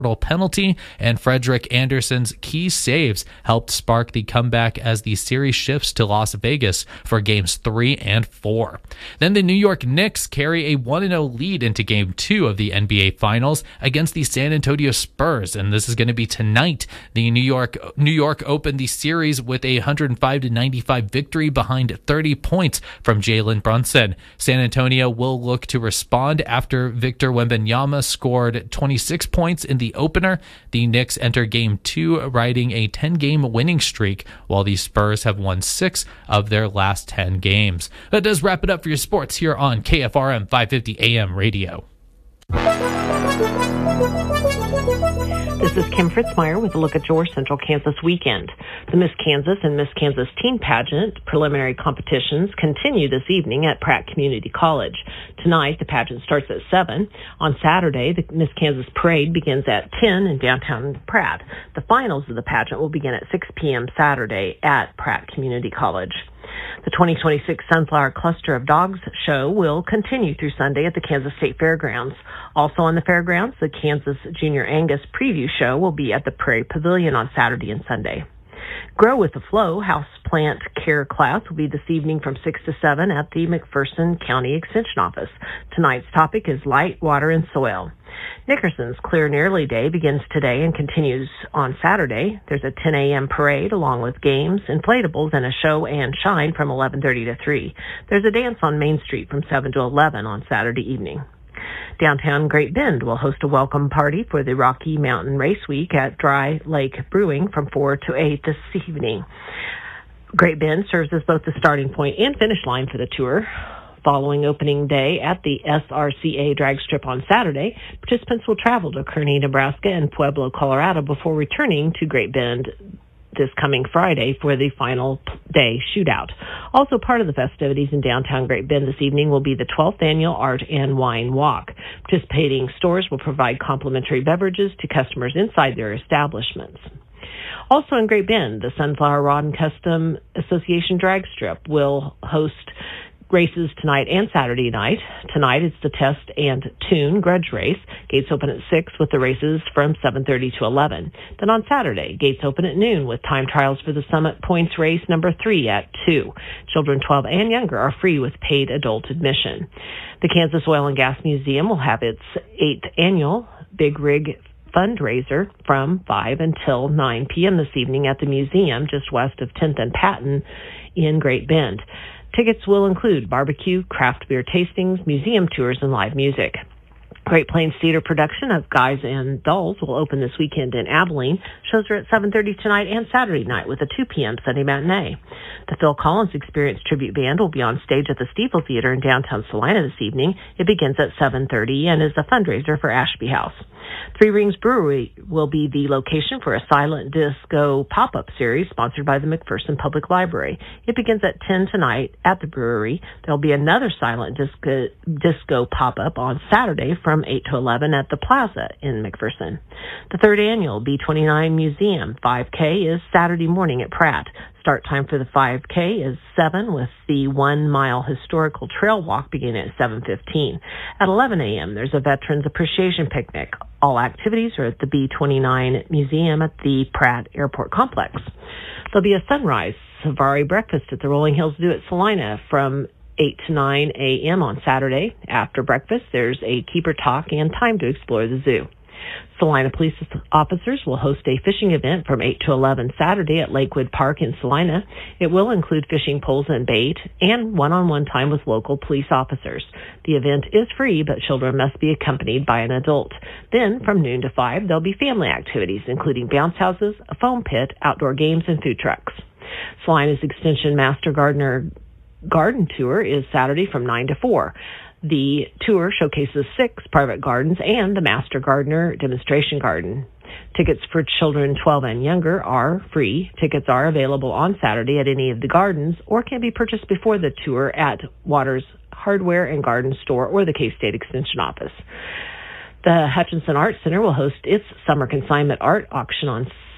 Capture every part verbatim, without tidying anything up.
penalty, and Frederick Anderson's key saves helped spark the comeback as the series shifts to Las Vegas for games three and four. Then the New York Knicks carry a one and oh lead into game two of the N B A Finals against the San Antonio Spurs, and this is going to be tonight. The New York New York opened the series with a one hundred five to ninety-five victory behind thirty points from Jalen Brunson. San Antonio will look to respond after Victor Wembanyama scored twenty-six points in the opener. The Knicks enter game two riding a ten-game winning streak, while the Spurs have won six of their last ten games. That does wrap it up for your sports here on K F R M five fifty A M radio. This is Kim Fritzmeyer with a look at your Central Kansas weekend. The Miss Kansas and Miss Kansas Teen Pageant preliminary competitions continue this evening at Pratt Community College. Tonight, the pageant starts at seven. On Saturday, the Miss Kansas Parade begins at ten in downtown Pratt. The finals of the pageant will begin at six p.m. Saturday at Pratt Community College. The twenty twenty-six Sunflower Cluster of Dogs show will continue through Sunday at the Kansas State Fairgrounds. Also on the fairgrounds, the Kansas Junior Angus Preview Show will be at the Prairie Pavilion on Saturday and Sunday. Grow with the Flow house plant care class will be this evening from six to seven at the McPherson County Extension Office. Tonight's topic is light, water, and soil. Nickerson's Clear and Early Day begins today and continues on Saturday. There's a ten a.m. parade along with games, inflatables, and a show and shine from eleven thirty to three. There's a dance on Main Street from seven to eleven on Saturday evening. Downtown Great Bend will host a welcome party for the Rocky Mountain Race Week at Dry Lake Brewing from four to eight this evening. Great Bend serves as both the starting point and finish line for the tour. Following opening day at the S R C A drag strip on Saturday, participants will travel to Kearney, Nebraska and Pueblo, Colorado before returning to Great Bend this coming Friday for the final day shootout. Also part of the festivities in downtown Great Bend this evening will be the twelfth annual Art and Wine Walk. Participating stores will provide complimentary beverages to customers inside their establishments. Also in Great Bend, the Sunflower Rod and Custom Association drag strip will host races tonight and Saturday night. Tonight it's the Test and Tune Grudge Race. Gates open at six with the races from seven thirty to eleven. Then on Saturday, gates open at noon with time trials for the Summit Points Race number three at two. Children twelve and younger are free with paid adult admission. The Kansas Oil and Gas Museum will have its eighth annual Big Rig fundraiser from five until nine p.m. this evening at the museum just west of tenth and Patton in Great Bend. Tickets will include barbecue, craft beer tastings, museum tours, and live music. Great Plains Theater production of Guys and Dolls will open this weekend in Abilene. Shows are at seven thirty tonight and Saturday night with a two p.m. Sunday matinee. The Phil Collins Experience Tribute Band will be on stage at the Steeple Theater in downtown Salina this evening. It begins at seven thirty and is a fundraiser for Ashby House. Three Rings Brewery will be the location for a silent disco pop-up series sponsored by the McPherson Public Library. It begins at ten tonight at the brewery. There'll be another silent disco, disco pop-up on Saturday from eight to eleven at the Plaza in McPherson. The third annual B twenty-nine Museum five K is Saturday morning at Pratt. Start time for the five K is seven with the one-mile historical trail walk beginning at seven fifteen. At eleven a.m., there's a Veterans Appreciation Picnic. All activities are at the B twenty-nine Museum at the Pratt Airport Complex. There'll be a sunrise safari breakfast at the Rolling Hills Zoo at Salina from eight to nine a.m. on Saturday. After breakfast, there's a keeper talk and time to explore the zoo. Salina police officers will host a fishing event from eight to eleven Saturday at Lakewood Park in Salina. It will include fishing poles and bait and one-on-one time with local police officers. The event is free, but children must be accompanied by an adult. Then, from noon to five, there'll be family activities, including bounce houses, a foam pit, outdoor games, and food trucks. Salina's Extension Master Gardener Garden Tour is Saturday from nine to four. The tour showcases six private gardens and the Master Gardener Demonstration Garden. Tickets for children twelve and younger are free. Tickets are available on Saturday at any of the gardens or can be purchased before the tour at Waters Hardware and Garden Store or the K-State Extension Office. The Hutchinson Art Center will host its Summer Consignment Art Auction on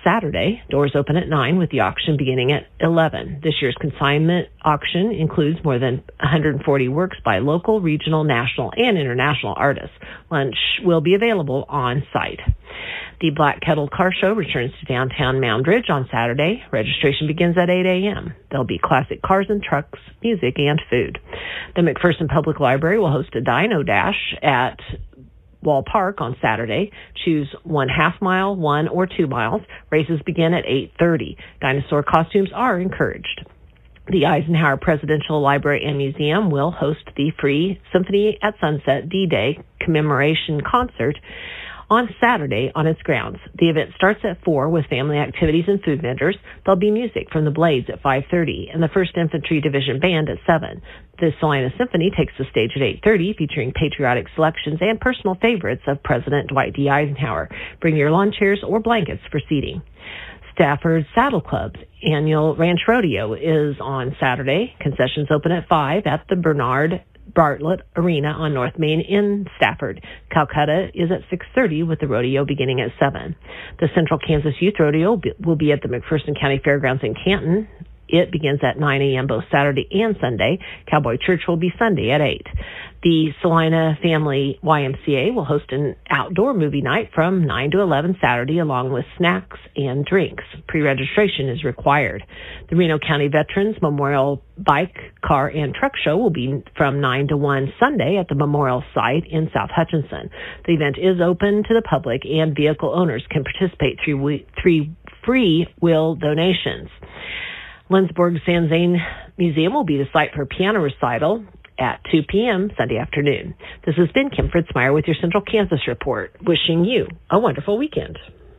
Saturday. Doors open at nine with the auction beginning at eleven. This year's consignment auction includes more than one hundred forty works by local, regional, national, and international artists. Lunch will be available on site. The Black Kettle Car Show returns to downtown Moundridge on Saturday. Registration begins at eight a.m. There'll be classic cars and trucks, music, and food. The McPherson Public Library will host a Dino Dash at Wall Park on Saturday. Choose one half mile, one or two miles. Races begin at eight thirty. Dinosaur costumes are encouraged. The Eisenhower Presidential Library and Museum will host the free Symphony at Sunset D-Day commemoration concert on Saturday on its grounds. The event starts at four with family activities and food vendors. There'll be music from the Blades at five thirty and the first Infantry Division Band at seven. The Salina Symphony takes the stage at eight thirty, featuring patriotic selections and personal favorites of President Dwight D. Eisenhower. Bring your lawn chairs or blankets for seating. Stafford Saddle Club's annual Ranch Rodeo is on Saturday. Concessions open at five at the Bernard Bartlett Arena on North Main in Stafford. Calcutta is at six thirty with the rodeo beginning at seven. The Central Kansas Youth Rodeo will be at the McPherson County Fairgrounds in Canton. It begins at nine a.m. both Saturday and Sunday. Cowboy Church will be Sunday at eight. The Salina Family Y M C A will host an outdoor movie night from nine to eleven Saturday, along with snacks and drinks. Pre-registration is required. The Reno County Veterans Memorial Bike, Car, and Truck Show will be from nine to one Sunday at the Memorial Site in South Hutchinson. The event is open to the public, and vehicle owners can participate through three free will donations. Lindsborg Sanzane Museum will be the site for a piano recital at two p.m. Sunday afternoon. This has been Kim Fritzmeyer with your Central Kansas Report, wishing you a wonderful weekend.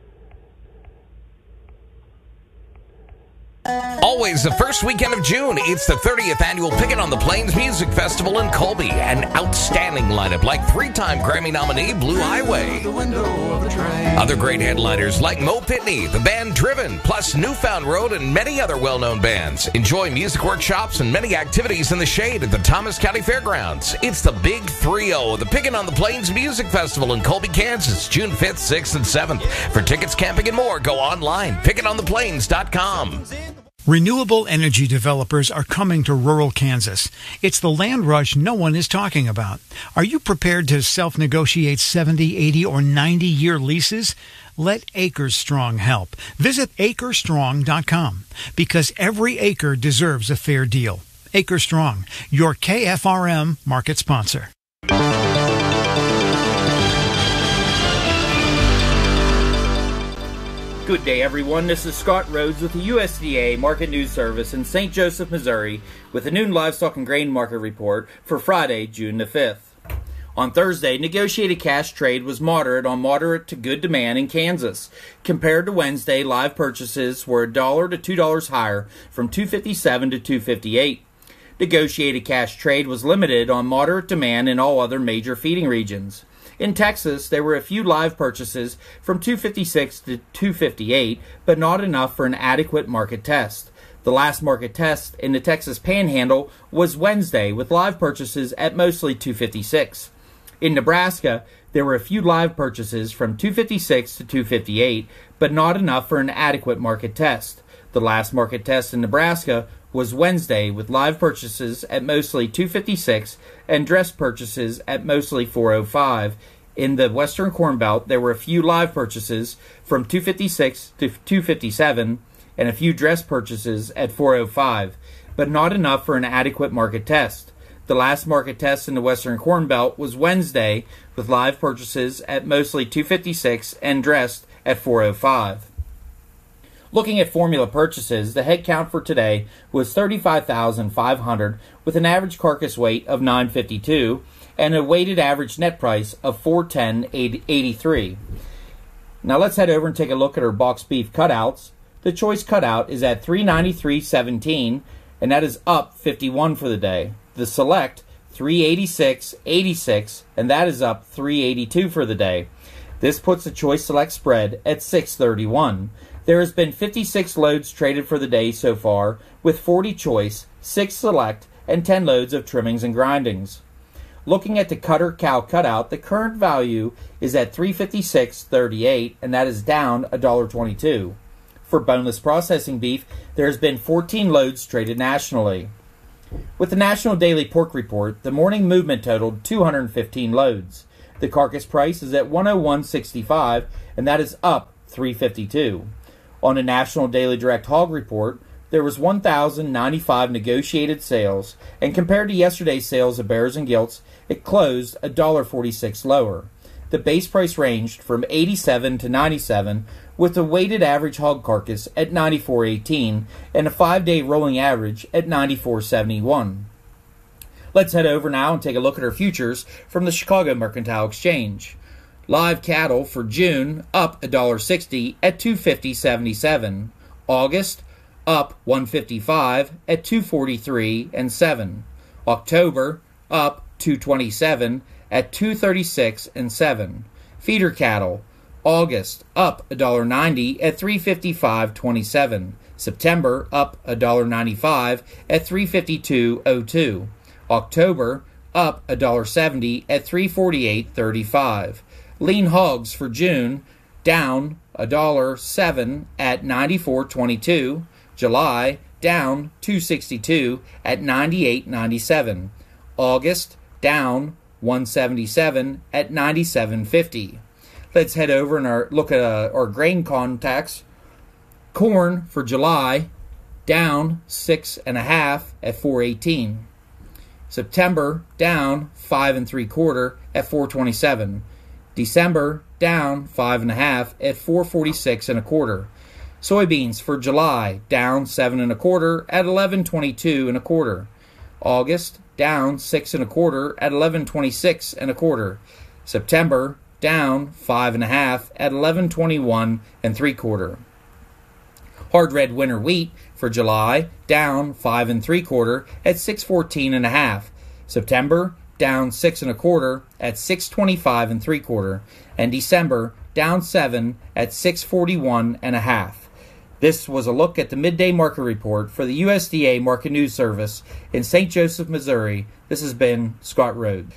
Always the first weekend of June, it's the thirtieth annual Pickin' on the Plains Music Festival in Colby. An outstanding lineup like three-time Grammy nominee Blue Highway. Other great headliners like Mo Pitney, the band Driven, plus Newfound Road and many other well-known bands. Enjoy music workshops and many activities in the shade at the Thomas County Fairgrounds. It's the Big three oh, the Pickin' on the Plains Music Festival in Colby, Kansas, June fifth, sixth, and seventh. For tickets, camping, and more, go online, pickin on the plains dot com. Renewable energy developers are coming to rural Kansas. It's the land rush no one is talking about. Are you prepared to self-negotiate seventy, eighty, or ninety-year leases? Let Acres Strong help. Visit acre strong dot com, because every acre deserves a fair deal. Acre Strong, your K F R M market sponsor. Good day, everyone. This is Scott Rhodes with the U S D A Market News Service in Saint Joseph, Missouri, with the noon livestock and grain market report for Friday, June the fifth. On Thursday, negotiated cash trade was moderate on moderate to good demand in Kansas. Compared to Wednesday, live purchases were a dollar to two dollars higher, from two fifty-seven to two fifty-eight. Negotiated cash trade was limited on moderate demand in all other major feeding regions. In Texas, there were a few live purchases from two fifty-six to two fifty-eight, but not enough for an adequate market test. The last market test in the Texas Panhandle was Wednesday, with live purchases at mostly two fifty-six. In Nebraska, there were a few live purchases from two fifty-six to two fifty-eight, but not enough for an adequate market test. The last market test in Nebraska was Wednesday, with live purchases at mostly two fifty-six and dress purchases at mostly four oh five. In the Western Corn Belt, there were a few live purchases from two fifty-six to two fifty-seven and a few dress purchases at four oh five, but not enough for an adequate market test. The last market test in the Western Corn Belt was Wednesday, with live purchases at mostly two fifty-six and dressed at four oh five. Looking at formula purchases, the head count for today was thirty-five thousand five hundred, with an average carcass weight of nine fifty-two and a weighted average net price of four ten eighty-three. Now let's head over and take a look at our boxed beef cutouts. The choice cutout is at three ninety-three seventeen, and that is up fifty-one for the day. The select three eighty-six eighty-six, and that is up three eighty-two for the day. This puts the choice select spread at six thirty-one. There has been fifty-six loads traded for the day so far, with forty choice, six select, and ten loads of trimmings and grindings. Looking at the cutter cow cutout, the current value is at three fifty-six thirty-eight, and that is down one dollar twenty-two. For boneless processing beef, there has been fourteen loads traded nationally. With the National Daily Pork Report, the morning movement totaled two hundred fifteen loads. The carcass price is at one oh one sixty-five, and that is up three fifty-two. On the National Daily Direct Hog Report, there was one thousand ninety-five negotiated sales, and compared to yesterday's sales of bears and gilts, it closed one dollar forty-six lower. The base price ranged from eighty-seven to ninety-seven, with a weighted average hog carcass at ninety-four eighteen and a five-day rolling average at ninety-four seventy-one. Let's head over now and take a look at our futures from the Chicago Mercantile Exchange. Live cattle for June up one dollar sixty at two fifty seventy-seven. August up one fifty-five at two forty-three and seven. October up two twenty-seven at two thirty-six and seven. Feeder cattle August up one dollar ninety at three fifty-five twenty-seven. September up one dollar ninety-five at three fifty-two oh two. October up one dollar seventy at three forty-eight thirty-five. Lean hogs for June down one dollar seven at ninety-four twenty-two. July down two sixty-two at ninety-eight ninety-seven. August down one seventy-seven at ninety-seven fifty. Let's head over and our, look at uh, our grain contacts. Corn for July down six and a half at four eighteen. September down five and three quarter at four twenty-seven. December down five and a half at four forty-six and a quarter. Soybeans for July down seven and a quarter at eleven twenty-two and a quarter. August down six and a quarter at eleven twenty-six and a quarter. September down five and a half at eleven twenty-one and three quarter. Hard red winter wheat for July down five and three quarter at six fourteen and a half. September down six and a quarter at six twenty-five and three quarter, and December down seven at six forty-one and a half. This was a look at the midday market report for the U S D A Market News Service in Saint Joseph, Missouri. This has been Scott Rhodes.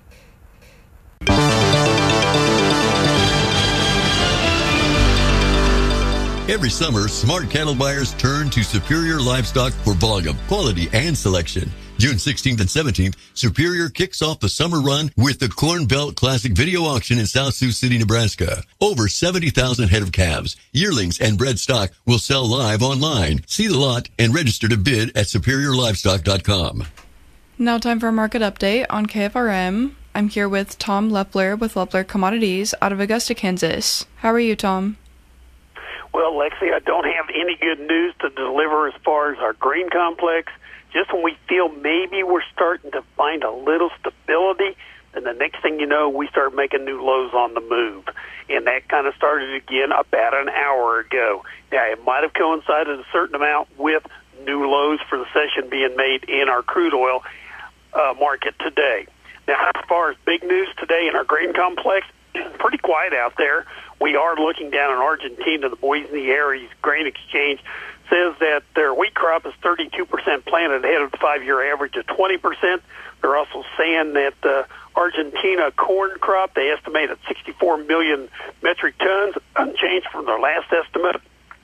Every summer, smart cattle buyers turn to Superior Livestock for volume, quality, and selection. June sixteenth and seventeenth, Superior kicks off the summer run with the Corn Belt Classic Video Auction in South Sioux City, Nebraska. Over seventy thousand head of calves, yearlings, and bred stock will sell live online. See the lot and register to bid at superior livestock dot com. Now time for a market update on K F R M. I'm here with Tom Lepler with Lepler Commodities out of Augusta, Kansas. How are you, Tom? Well, Lexi, I don't have any good news to deliver as far as our grain complex. Just when we feel maybe we're starting to find a little stability, and the next thing you know, we start making new lows on the move. And that kind of started again about an hour ago. Now, it might have coincided a certain amount with new lows for the session being made in our crude oil uh, market today. Now, as far as big news today in our grain complex, pretty quiet out there. We are looking down in Argentina. The Boise Aries Grain Exchange says that their wheat crop is thirty-two percent planted ahead of the five-year average of twenty percent. They're also saying that the Argentina corn crop, they estimate at sixty-four million metric tons, unchanged from their last estimate.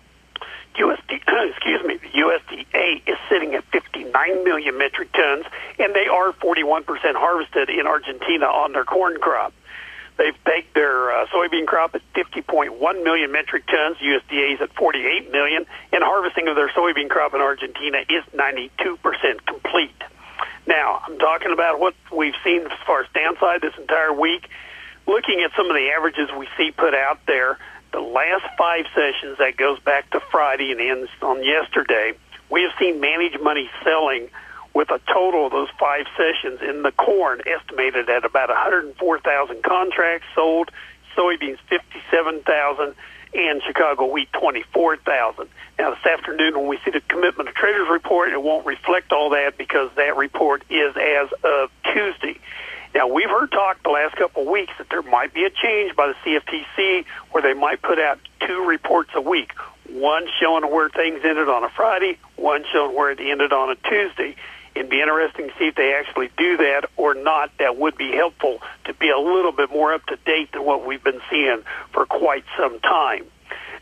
U S D, excuse me, the U S D A is sitting at fifty-nine million metric tons, and they are forty-one percent harvested in Argentina on their corn crop. They've pegged their uh, soybean crop at fifty point one million metric tons. U S D A is at forty-eight million, and harvesting of their soybean crop in Argentina is ninety-two percent complete. Now, I'm talking about what we've seen as far as downside this entire week. Looking at some of the averages we see put out there, the last five sessions, that goes back to Friday and ends on yesterday, we have seen managed money selling with a total of those five sessions in the corn estimated at about one hundred four thousand contracts sold, soybeans fifty-seven thousand, and Chicago wheat twenty-four thousand. Now, this afternoon when we see the Commitment of Traders report, it won't reflect all that because that report is as of Tuesday. Now, we've heard talk the last couple of weeks that there might be a change by the C F T C where they might put out two reports a week, one showing where things ended on a Friday, one showing where it ended on a Tuesday. It'd be interesting to see if they actually do that or not. That would be helpful to be a little bit more up to date than what we've been seeing for quite some time.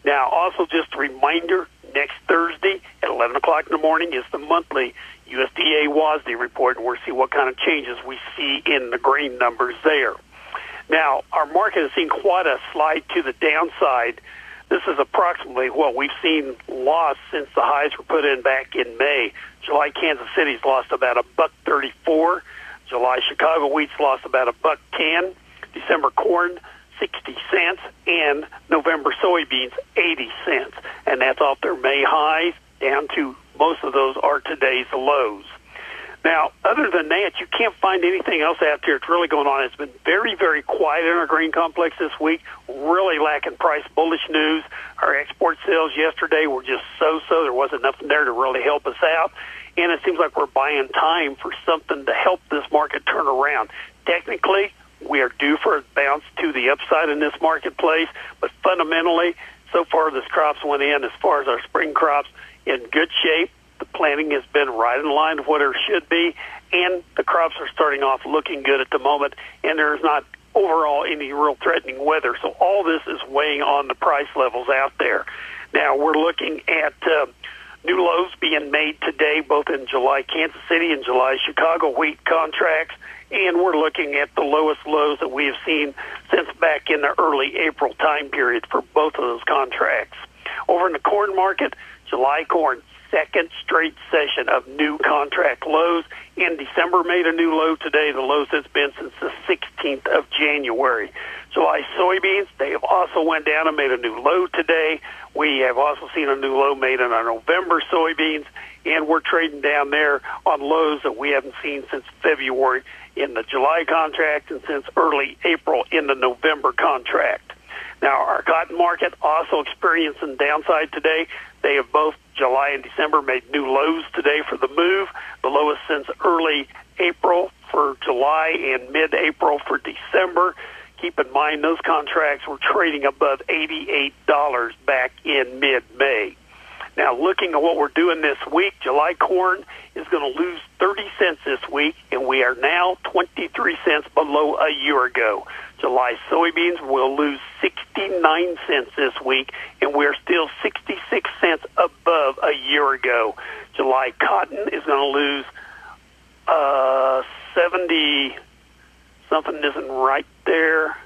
Now, also just a reminder, next Thursday at eleven o'clock in the morning is the monthly U S D A W A S D report, and we'll see what kind of changes we see in the grain numbers there. Now, our market has seen quite a slide to the downside. This is approximately what we've seen lost since the highs were put in back in May. July Kansas City's lost about a buck thirty-four. July Chicago wheat's lost about a buck ten. December corn sixty cents, and November soybeans eighty cents, and that's off their May highs down to most of those are today's lows. Now, other than that, you can't find anything else out there that's really going on. It's been very, very quiet in our grain complex this week, really lacking price bullish news. Our export sales yesterday were just so-so. There wasn't nothing there to really help us out, and it seems like we're buying time for something to help this market turn around. Technically, we are due for a bounce to the upside in this marketplace, but fundamentally, so far this crops went in, as far as our spring crops, in good shape. The planting has been right in line with what it should be, and the crops are starting off looking good at the moment, and there's not overall any real threatening weather. So all this is weighing on the price levels out there. Now, we're looking at uh, new lows being made today, both in July Kansas City and July Chicago wheat contracts, and we're looking at the lowest lows that we have seen since back in the early April time period for both of those contracts. Over in the corn market, July corn, second straight session of new contract lows. In December made a new low today, the lowest it's been since the sixteenth of January. July soybeans, they have also went down and made a new low today. We have also seen a new low made in our November soybeans, and we're trading down there on lows that we haven't seen since February in the July contract and since early April in the November contract. Now, our cotton market also experiencing downside today. They have both July and December made new lows today for the move, the lowest since early April for July and mid-April for December. Keep in mind, those contracts were trading above eighty-eight dollars back in mid-May. Now, looking at what we're doing this week, July corn is going to lose thirty cents this week, and we are now twenty-three cents below a year ago. July soybeans will lose sixty-nine cents this week, and we're still sixty-six cents above a year ago. July cotton is going to lose uh, seventy, something isn't right there.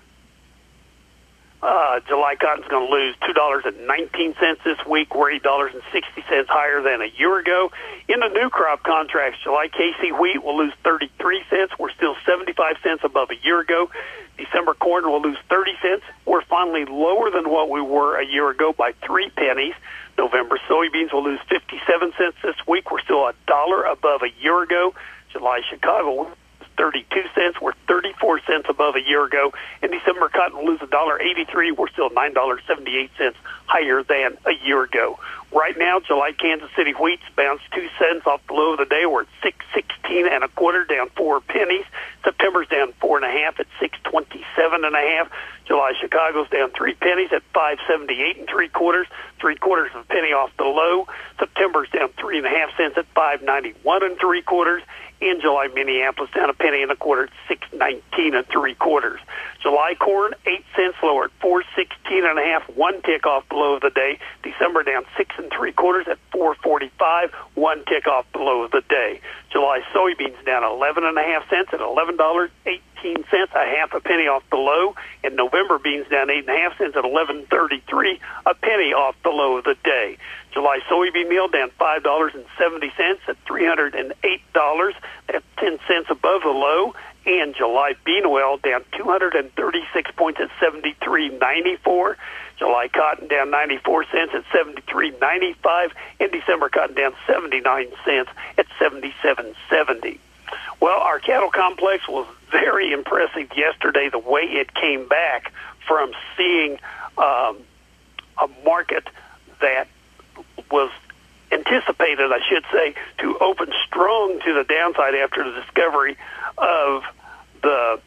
Uh, July cotton's going to lose two dollars and nineteen cents this week. We're eight dollars and sixty cents higher than a year ago. In the new crop contracts, July K C wheat will lose thirty-three cents. We're still seventy-five cents above a year ago. December corn will lose thirty cents. We're finally lower than what we were a year ago by three pennies. November soybeans will lose fifty-seven cents this week. We're still a dollar above a year ago. July Chicago thirty-two cents. We're thirty-four cents above a year ago. In December, cotton will lose one dollar and eighty-three cents. We're still nine dollars and seventy-eight cents higher than a year ago. Right now, July Kansas City wheat's bounced two cents off the low of the day. We're at six sixteen and a quarter, down four pennies. September's down four and a half at six twenty-seven and a half. July Chicago's down three pennies at five seventy-eight and three quarters, three quarters of a penny off the low. September's down three and a half cents at five ninety-one and three quarters. In July, Minneapolis down a penny and a quarter at six nineteen and three quarters. July corn eight cents lower at four sixteen and a half, one tick off the low of the day. December down six and three quarters at four forty-five, one tick off the low of the day. July soybeans down eleven and a half cents at eleven dollars eighteen cents, a half a penny off the low. And November beans down eight and a half cents at eleven thirty-three, a penny off the low of the day. July soybean meal down five dollars and seventy cents at three hundred eight dollars. That's ten cents above the low. And July bean oil down two hundred thirty-six points at seventy-three ninety-four. July cotton down ninety-four cents at seventy-three ninety-five. And December cotton down seventy-nine cents at seventy-seven seventy. Well, our cattle complex was very impressive yesterday, the way it came back from seeing um, a market that was anticipated, I should say, to open strong to the downside after the discovery of the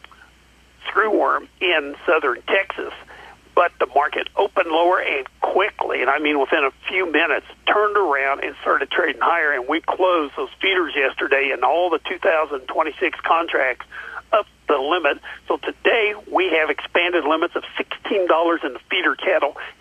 screwworm in southern Texas. But the market opened lower and quickly, and I mean within a few minutes, turned around and started trading higher, and we closed those feeders yesterday and all the two thousand twenty-six contracts up the limit. So today we have expanded limits of sixteen dollars in the feeder cattle, expanded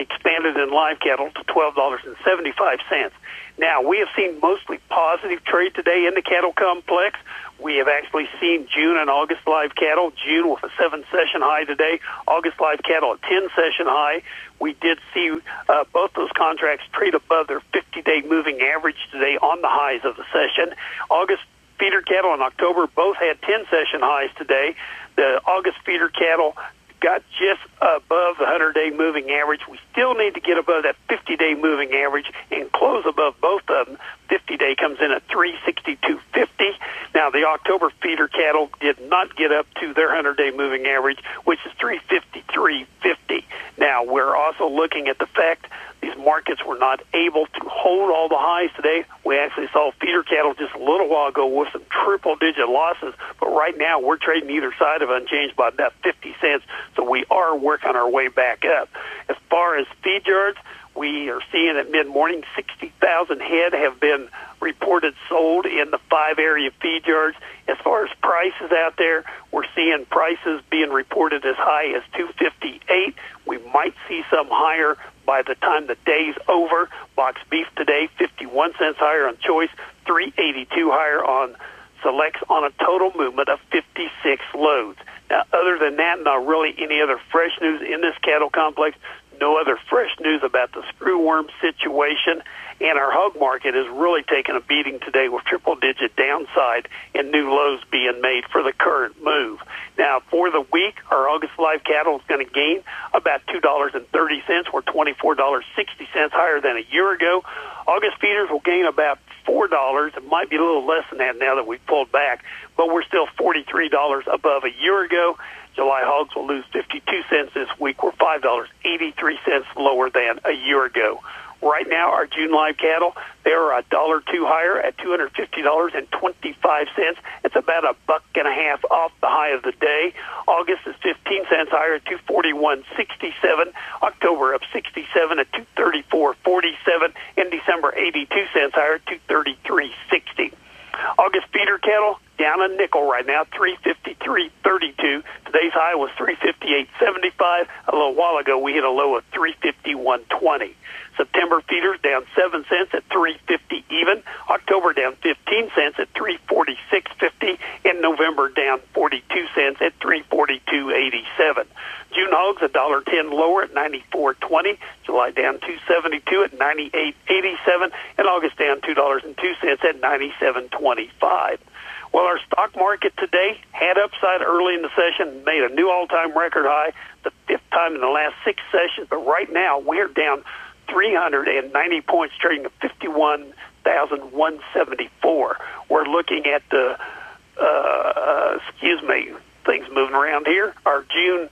reported in live cattle to twelve dollars and seventy-five cents. Now, we have seen mostly positive trade today in the cattle complex. We have actually seen June and August live cattle, June with a seven-session high today, August live cattle a ten-session high. We did see uh, both those contracts trade above their fifty-day moving average today on the highs of the session. August feeder cattle in October both had ten-session highs today. The August feeder cattle got just above the hundred-day moving average. We still need to get above that fifty-day moving average and close above both of them. fifty-day comes in at three sixty-two fifty. Now, the October feeder cattle did not get up to their hundred-day moving average, which is three fifty-three fifty. Now, we're also looking at the fact these markets were not able to hold all the highs today. We actually saw feeder cattle just a little while ago with some triple-digit losses, but right now we're trading either side of unchanged by about fifty cents, so we are working our way back up. As far as feed yards, we are seeing at mid-morning sixty thousand head have been reported sold in the five area feed yards. As far as prices out there, we're seeing prices being reported as high as two fifty-eight. We might see some higher by the time the day's over. Box beef today, fifty-one cents higher on choice, three eighty-two higher on selects on a total movement of fifty-six loads. Now, other than that, not really any other fresh news in this cattle complex. No other fresh news about the screwworm situation, and our hog market is really taking a beating today with triple-digit downside and new lows being made for the current move. Now, for the week, our August live cattle is going to gain about two dollars and thirty cents. We're twenty-four dollars and sixty cents higher than a year ago. August feeders will gain about four dollars. It might be a little less than that now that we've pulled back, but we're still forty-three dollars above a year ago. July hogs will lose fifty-two cents this week. We're five dollars and eighty-three cents lower than a year ago. Right now, our June live cattle, they're a dollar two higher at two hundred fifty dollars and twenty-five cents. It's about a buck and a half off the high of the day. August is fifteen cents higher at two forty-one sixty-seven. October up sixty-seven at two thirty-four forty-seven. In December, eighty-two cents higher at two thirty-three sixty. August feeder cattle down a nickel right now, three fifty-three thirty-two. Today's high was three fifty-eight seventy-five. A little while ago, we hit a low of three fifty-one twenty. September feeders down seven cents at three fifty even. October down fifteen cents at three forty-six fifty. In November down forty-two cents at three forty-two eighty-seven. June hogs a dollar ten lower at ninety-four twenty. July down two seventy-two at ninety-eight eighty-seven, and August down two dollars and two cents at ninety-seven twenty-five. Well, our stock market today had upside early in the session, made a new all-time record high, the fifth time in the last six sessions. But right now, we're down three hundred ninety points, trading at fifty-one thousand one hundred seventy-four. We're looking at the, uh, uh, excuse me, things moving around here. Our June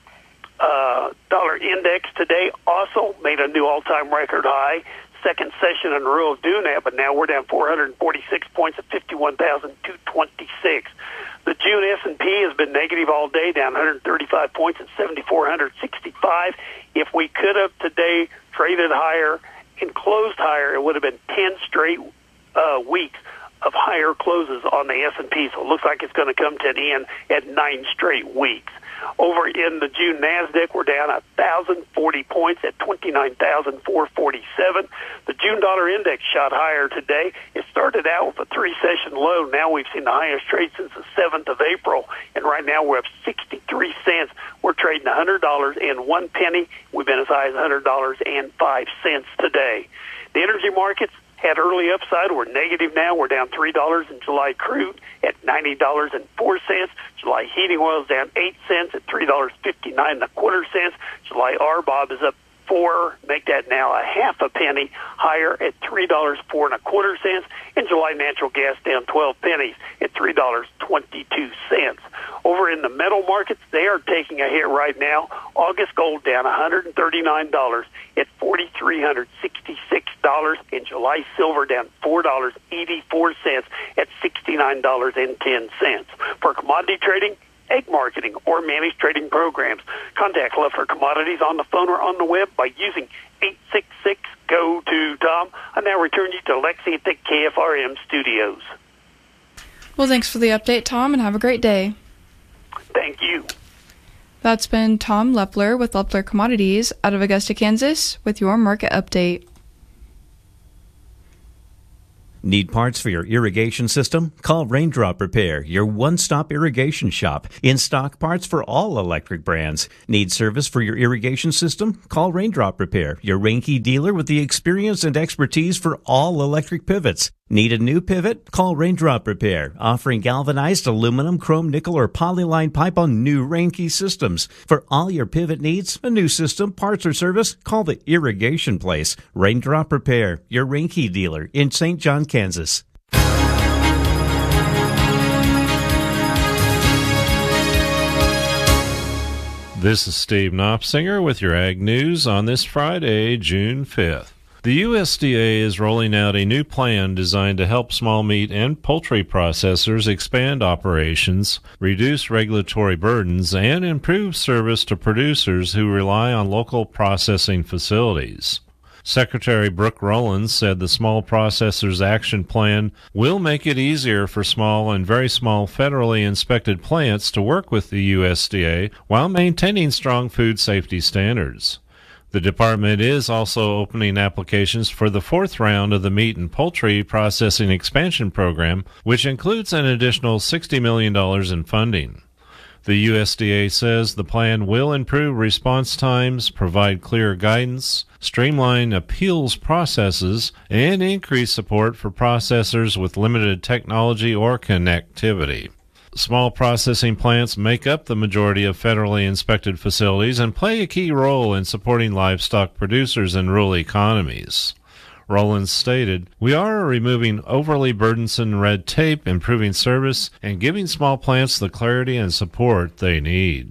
uh, dollar index today also made a new all-time record high. Second session in a row of doing that, but now we're down four hundred forty-six points at fifty-one thousand two hundred twenty-six. The June S and P has been negative all day, down one hundred thirty-five points at seven thousand four hundred sixty-five. If we could have today traded higher and closed higher, it would have been ten straight uh, weeks of higher closes on the S and P, so it looks like it's going to come to an end at nine straight weeks. Over in the June NASDAQ, we're down one thousand forty points at twenty-nine thousand four hundred forty-seven. The June dollar index shot higher today. It started out with a three-session low. Now we've seen the highest trade since the seventh of April, and right now we're up sixty-three cents. We're trading one hundred dollars and one penny. We've been as high as one hundred dollars and five cents today. The energy markets had early upside. We're negative now. We're down three dollars in July crude at ninety dollars and four cents. July heating oil is down eight cents at three dollars and fifty-nine and a quarter cents. July R B O B is up four, make that now a half a penny higher at three dollars and four and a quarter cents. And July natural gas down twelve pennies at three dollars and twenty-two cents. Over in the metal markets, they are taking a hit right now. August gold down one hundred thirty-nine dollars at four thousand three hundred sixty-six dollars. And July silver down four dollars and eighty-four cents at sixty-nine dollars and ten cents. For commodity trading, egg marketing, or managed trading programs, contact Leffler Commodities on the phone or on the web by using eight six six, G O to Tom. I now return you to Lexi at the K F R M studios. Well, thanks for the update, Tom, and have a great day. Thank you. That's been Tom Lepler with Lepler Commodities out of Augusta, Kansas, with your market update. Need parts for your irrigation system? Call Raindrop Repair, your one-stop irrigation shop. In-stock parts for all electric brands. Need service for your irrigation system? Call Raindrop Repair, your Reinke dealer with the experience and expertise for all electric pivots. Need a new pivot? Call Raindrop Repair, offering galvanized aluminum, chrome, nickel, or polyline pipe on new Reinke systems. For all your pivot needs, a new system, parts, or service, call the Irrigation Place. Raindrop Repair, your Reinke dealer in Saint John, Kansas. This is Steve Knopsinger with your Ag News on this Friday, June fifth. The U S D A is rolling out a new plan designed to help small meat and poultry processors expand operations, reduce regulatory burdens, and improve service to producers who rely on local processing facilities. Secretary Brooke Rollins said the Small Processors Action Plan will make it easier for small and very small federally inspected plants to work with the U S D A while maintaining strong food safety standards. The department is also opening applications for the fourth round of the Meat and Poultry Processing Expansion Program, which includes an additional sixty million dollars in funding. The U S D A says the plan will improve response times, provide clear guidance, streamline appeals processes, and increase support for processors with limited technology or connectivity. Small processing plants make up the majority of federally inspected facilities and play a key role in supporting livestock producers in rural economies. Rollins stated, "We are removing overly burdensome red tape, improving service, and giving small plants the clarity and support they need."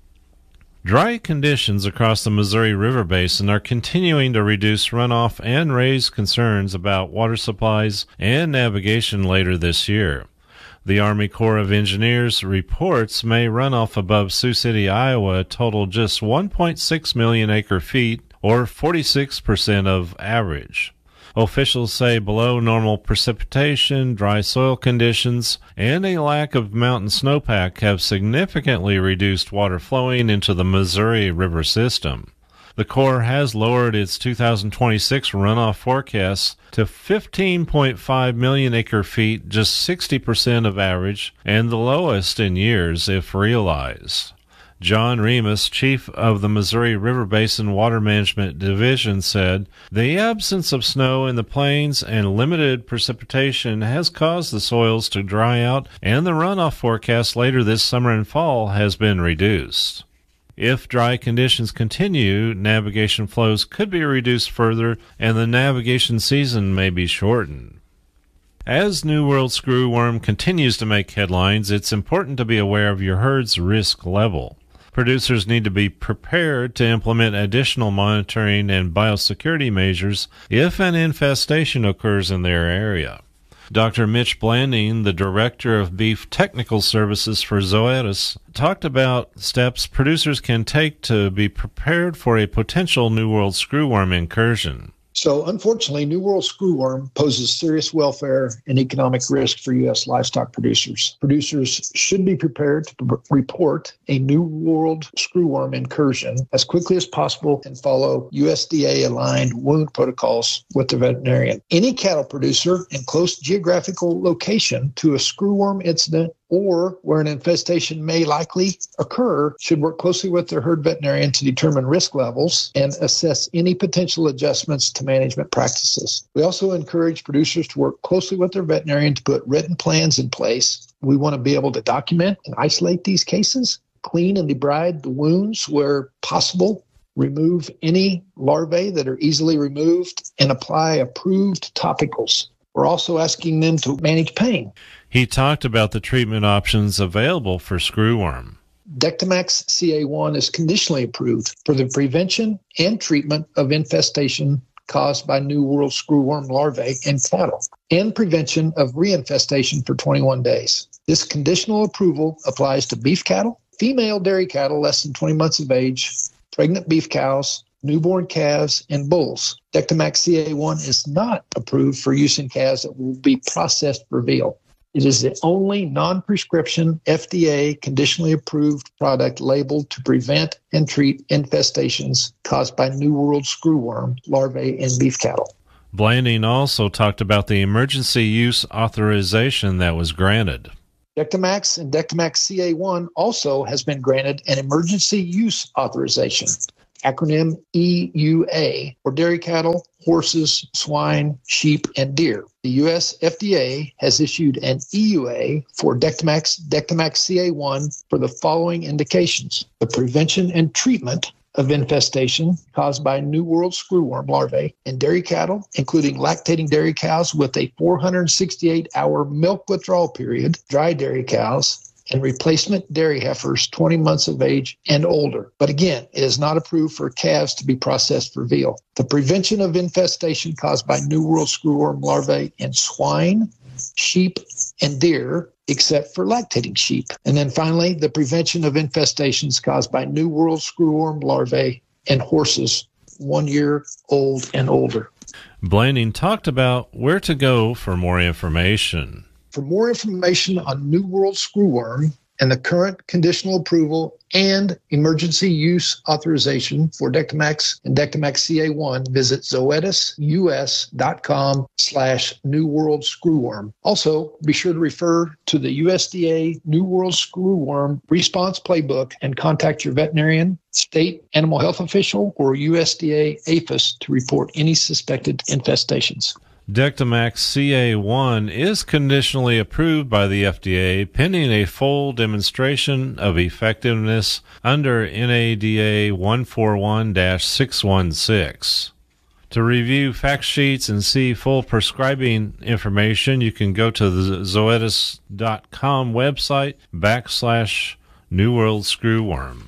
Dry conditions across the Missouri River Basin are continuing to reduce runoff and raise concerns about water supplies and navigation later this year. The Army Corps of Engineers reports May runoff above Sioux City, Iowa totaled just one point six million acre feet, or forty-six percent of average. Officials say below normal precipitation, dry soil conditions, and a lack of mountain snowpack have significantly reduced water flowing into the Missouri River system. The Corps has lowered its two thousand twenty-six runoff forecast to fifteen point five million acre feet, just sixty percent of average, and the lowest in years if realized. John Remus, chief of the Missouri River Basin Water Management Division, said, "The absence of snow in the plains and limited precipitation has caused the soils to dry out, and the runoff forecast later this summer and fall has been reduced." If dry conditions continue, navigation flows could be reduced further, and the navigation season may be shortened. As New World screwworm continues to make headlines, it's important to be aware of your herd's risk level. Producers need to be prepared to implement additional monitoring and biosecurity measures if an infestation occurs in their area. Doctor Mitch Blanding, the Director of Beef Technical Services for Zoetis, talked about steps producers can take to be prepared for a potential New World screwworm incursion. So, unfortunately, New World screwworm poses serious welfare and economic risk for U S livestock producers. Producers should be prepared to p- report a New World screwworm incursion as quickly as possible and follow U S D A-aligned wound protocols with the veterinarian. Any cattle producer in close geographical location to a screwworm incident or where an infestation may likely occur should work closely with their herd veterinarian to determine risk levels and assess any potential adjustments to management practices. We also encourage producers to work closely with their veterinarian to put written plans in place. We want to be able to document and isolate these cases, clean and debride the wounds where possible, remove any larvae that are easily removed, and apply approved topicals. We're also asking them to manage pain. He talked about the treatment options available for screwworm. Dectomax C A one is conditionally approved for the prevention and treatment of infestation caused by New World screwworm larvae in cattle and prevention of reinfestation for twenty-one days. This conditional approval applies to beef cattle, female dairy cattle less than twenty months of age, pregnant beef cows, newborn calves, and bulls. Dectomax C A one is not approved for use in calves that will be processed for veal. It is the only non-prescription F D A conditionally approved product labeled to prevent and treat infestations caused by New World screwworm larvae in beef cattle. Blanding also talked about the emergency use authorization that was granted. Dectomax and Dectomax C A one also has been granted an emergency use authorization, acronym E U A, for dairy cattle, horses, swine, sheep, and deer. The U S F D A has issued an E U A for Dectomax, Dectomax C A one for the following indications: the prevention and treatment of infestation caused by New World screwworm larvae in dairy cattle, including lactating dairy cows with a four hundred sixty-eight hour milk withdrawal period, dry dairy cows, and replacement dairy heifers twenty months of age and older. But again, it is not approved for calves to be processed for veal. The prevention of infestation caused by New World screwworm larvae in swine, sheep, and deer, except for lactating sheep. And then finally, the prevention of infestations caused by New World screwworm larvae in horses one year old and older. Blanding talked about where to go for more information. For more information on New World screwworm and the current conditional approval and emergency use authorization for Dectomax and Dectomax C A one, visit zoetis.us.com slash New World Screwworm. Also, be sure to refer to the U S D A New World Screwworm Response Playbook and contact your veterinarian, state animal health official, or U S D A APHIS to report any suspected infestations. Dectomax C A one is conditionally approved by the F D A pending a full demonstration of effectiveness under N A D A one forty-one dash six sixteen. To review fact sheets and see full prescribing information, you can go to the zoetis dot com website backslash New World Screwworm.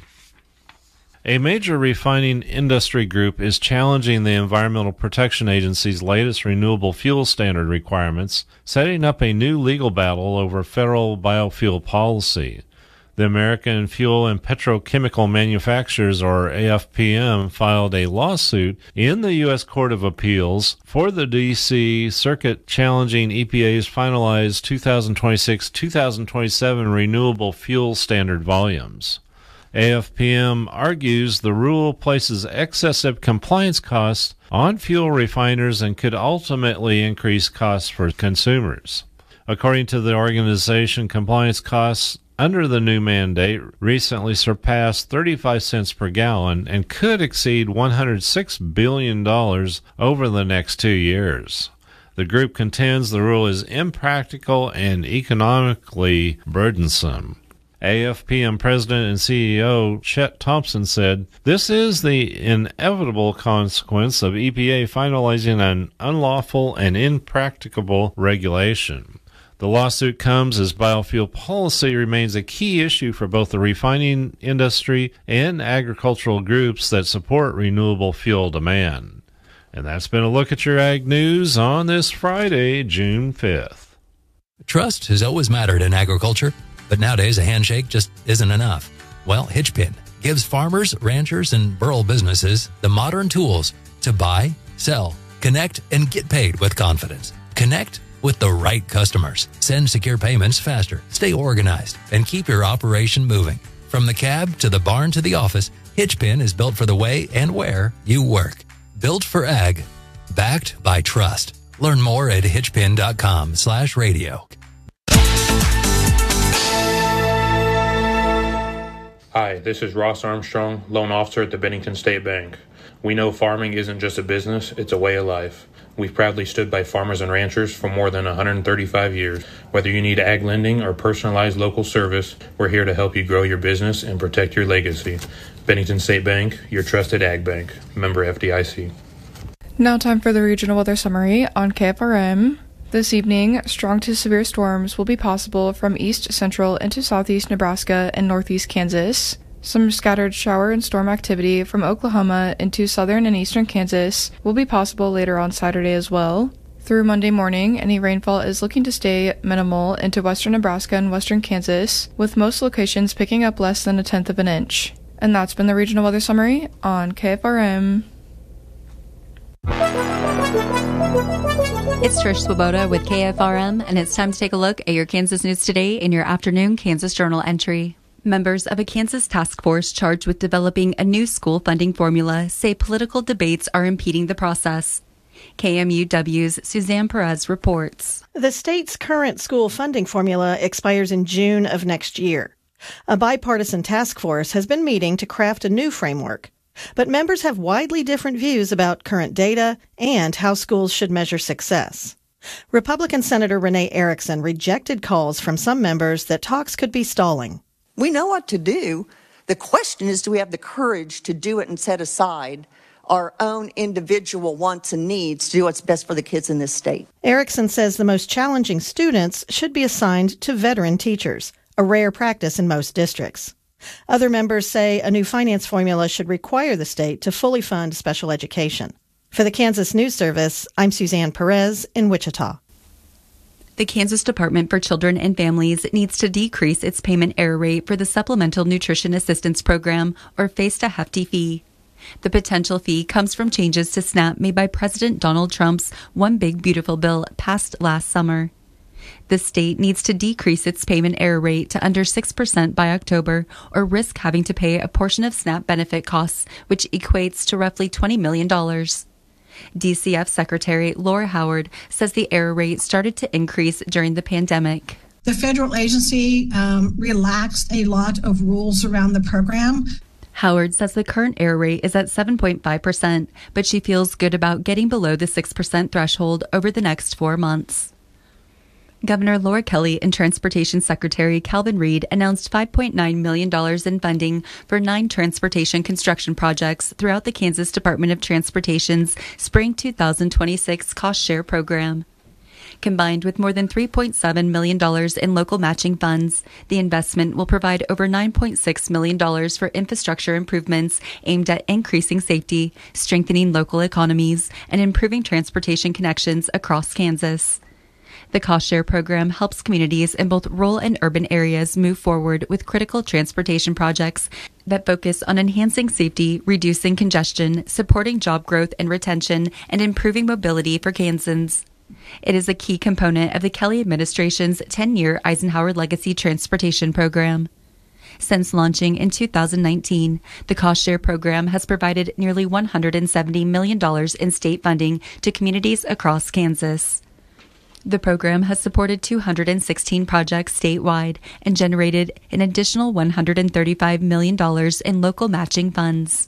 A major refining industry group is challenging the Environmental Protection Agency's latest renewable fuel standard requirements, setting up a new legal battle over federal biofuel policy. The American Fuel and Petrochemical Manufacturers, or A F P M, filed a lawsuit in the U S Court of Appeals for the D C Circuit challenging E P A's finalized two thousand twenty-six to two thousand twenty-seven renewable fuel standard volumes. A F P M argues the rule places excessive compliance costs on fuel refiners and could ultimately increase costs for consumers. According to the organization, compliance costs under the new mandate recently surpassed thirty-five cents per gallon and could exceed one hundred six billion dollars over the next two years. The group contends the rule is impractical and economically burdensome. A F P M President and C E O Chet Thompson said, "This is the inevitable consequence of E P A finalizing an unlawful and impracticable regulation." The lawsuit comes as biofuel policy remains a key issue for both the refining industry and agricultural groups that support renewable fuel demand. And that's been a look at your Ag News on this Friday, June fifth. Trust has always mattered in agriculture. But nowadays, a handshake just isn't enough. Well, Hitchpin gives farmers, ranchers, and rural businesses the modern tools to buy, sell, connect, and get paid with confidence. Connect with the right customers. Send secure payments faster. Stay organized and keep your operation moving. From the cab to the barn to the office, Hitchpin is built for the way and where you work. Built for ag. Backed by trust. Learn more at hitchpin.com slash radio. Hi, this is Ross Armstrong, loan officer at the Bennington State Bank. We know farming isn't just a business, it's a way of life. We've proudly stood by farmers and ranchers for more than one hundred thirty-five years. Whether you need ag lending or personalized local service, we're here to help you grow your business and protect your legacy. Bennington State Bank, your trusted ag bank. Member F D I C. Now time for the regional weather summary on K F R M. This evening, strong to severe storms will be possible from east central into southeast Nebraska and northeast Kansas. Some scattered shower and storm activity from Oklahoma into southern and eastern Kansas will be possible later on Saturday as well. Through Monday morning, any rainfall is looking to stay minimal into western Nebraska and western Kansas, with most locations picking up less than a tenth of an inch. And that's been the regional weather summary on K F R M. It's Trish Swoboda with K F R M, and it's time to take a look at your Kansas news today in your afternoon Kansas Journal entry. Members of a Kansas task force charged with developing a new school funding formula say political debates are impeding the process. K M U W's Suzanne Perez reports. The state's current school funding formula expires in June of next year. A bipartisan task force has been meeting to craft a new framework. But members have widely different views about current data and how schools should measure success. Republican Senator Renee Erickson rejected calls from some members that talks could be stalling. We know what to do. The question is, do we have the courage to do it and set aside our own individual wants and needs to do what's best for the kids in this state? Erickson says the most challenging students should be assigned to veteran teachers, a rare practice in most districts. Other members say a new finance formula should require the state to fully fund special education. For the Kansas News Service, I'm Suzanne Perez in Wichita. The Kansas Department for Children and Families needs to decrease its payment error rate for the Supplemental Nutrition Assistance Program, or faced a hefty fee. The potential fee comes from changes to SNAP made by President Donald Trump's One Big Beautiful Bill passed last summer. The state needs to decrease its payment error rate to under six percent by October, or risk having to pay a portion of SNAP benefit costs, which equates to roughly twenty million dollars. D C F Secretary Laura Howard says the error rate started to increase during the pandemic. The federal agency um, relaxed a lot of rules around the program. Howard says the current error rate is at seven point five percent, but she feels good about getting below the six percent threshold over the next four months. Governor Laura Kelly and Transportation Secretary Calvin Reed announced five point nine million dollars in funding for nine transportation construction projects throughout the Kansas Department of Transportation's Spring two thousand twenty-six Cost Share Program. Combined with more than three point seven million dollars in local matching funds, the investment will provide over nine point six million dollars for infrastructure improvements aimed at increasing safety, strengthening local economies, and improving transportation connections across Kansas. The Cost Share program helps communities in both rural and urban areas move forward with critical transportation projects that focus on enhancing safety, reducing congestion, supporting job growth and retention, and improving mobility for Kansans. It is a key component of the Kelly administration's ten-year Eisenhower Legacy Transportation Program. Since launching in two thousand nineteen, the Cost Share program has provided nearly one hundred seventy million dollars in state funding to communities across Kansas. The program has supported two hundred sixteen projects statewide and generated an additional one hundred thirty-five million dollars in local matching funds.